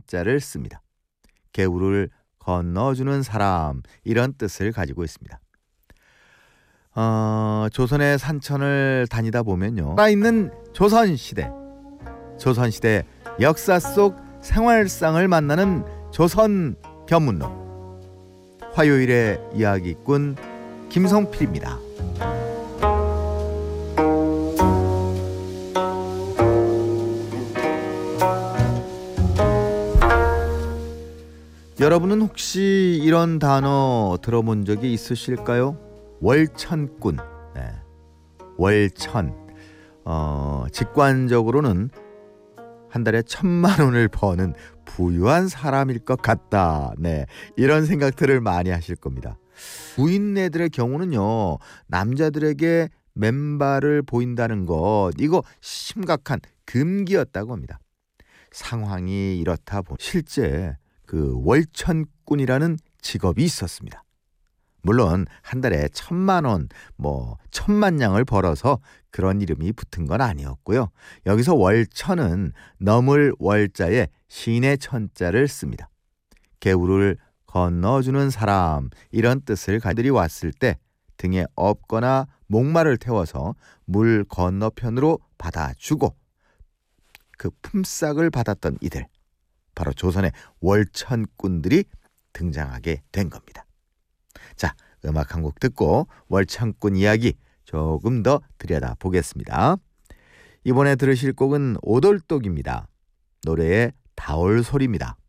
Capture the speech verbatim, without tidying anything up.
천자를 씁니다. 개울을 건너주는 사람, 이런 뜻을 가지고 있습니다. 어, 조선의 산천을 다니다 보면요, 살아있는 조선시대, 조선시대 역사 속 생활상을 만나는 조선 견문록, 화요일의 이야기꾼 김성필입니다. 여러분은 혹시 이런 단어 들어본 적이 있으실까요? 월천꾼. 네. 월천. 어, 직관적으로는 한 달에 천만 원을 버는 부유한 사람일 것 같다. 네, 이런 생각들을 많이 하실 겁니다. 부인네들의 경우는요, 남자들에게 맨발을 보인다는 것, 이거 심각한 금기였다고 합니다. 상황이 이렇다 보니 실제 그 월천꾼이라는 직업이 있었습니다. 물론 한 달에 천만 원, 뭐 천만 냥을 벌어서 그런 이름이 붙은 건 아니었고요. 여기서 월천은 넘을 월자에 신의 천자를 씁니다. 개울을 건너주는 사람, 이런 뜻을 가들이 왔을 때 등에 업거나 목마를 태워서 물 건너편으로 받아주고 그 품삯을 받았던 이들, 바로 조선의 월천꾼들이 등장하게 된 겁니다. 자, 음악 한 곡 듣고 월천꾼 이야기 조금 더 들여다보겠습니다. 이번에 들으실 곡은 오돌독입니다. 노래의 다올 소리입니다.